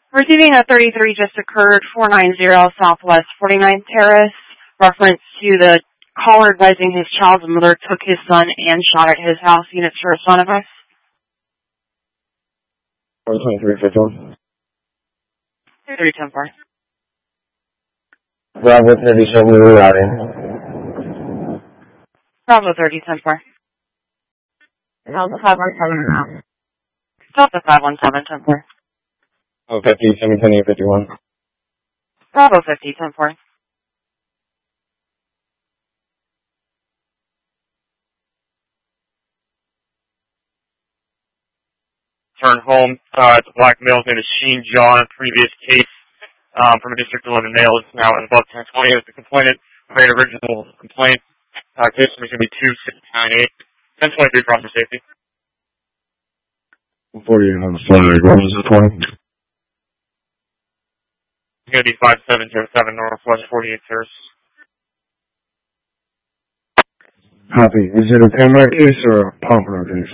Receiving a 33 just occurred, 490 Southwest 49th Terrace. Reference to the caller advising his child's mother took his son and shot at his house. Units to respond of us. 12351. 310-4. Bravo 30, show me rerouting. Bravo 30-10-4. Delta 517 now. Delta 517-10-4. Oh, 50, 710, 51. Bravo 50-10-4. Turn home. The black male's name is Sheen John, previous case from a District 11 male. It's now above 1020 as the complainant made original complaint. Case number is going to be 2698. 1023 for officer safety. 48 on the floor. What was the 20? It's going to be 5707 Northwest 48 Terrace. Copy. Is it a Penrite case or a Pompano case?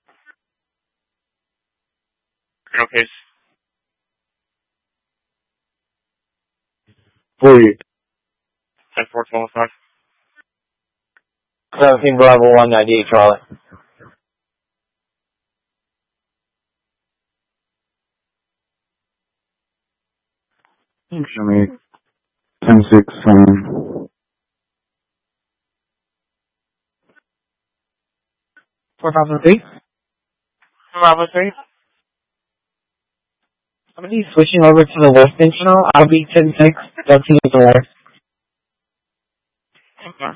No case. 48. 10-4-12-5. 17 Bravo 198 Charlie. Show me 10-6, 4 Bravo 3. Bravo 3. Somebody's switching over to the West End channel. I'll be 10-6. Don't see the door. Okay.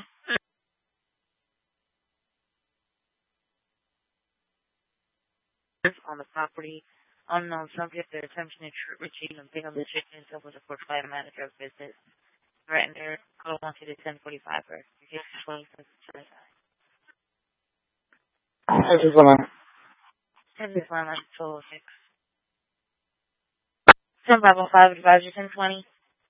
On the property, unknown subject, their attention to retrieve and pick up the chicken itself was reported by a manager of business. Threatened her, call wanted at 10:45 for your case is 20 cents to the side. This is one. 10 is 1 on 206. 10 Bravo 5 advisor 1020.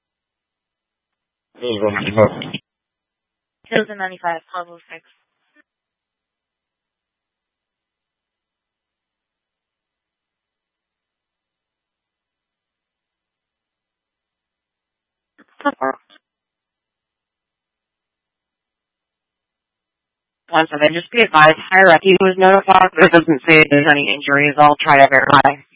Hills in 95, Bravo 6. Once again, just be advised, hierarchy was notified, but it doesn't say if there's any injuries. I'll try to verify.